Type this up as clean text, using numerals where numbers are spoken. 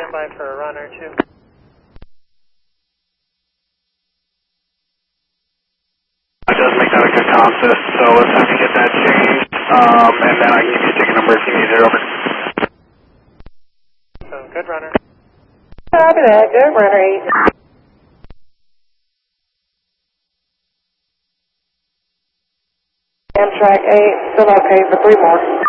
standby for a runner, too. It does make that a good consist, so let's have you get that changed, and then I can give you a ticket number if you need it, over. So, good runner. Copy that, good runner 8. Amtrak 8, still okay for 3 more.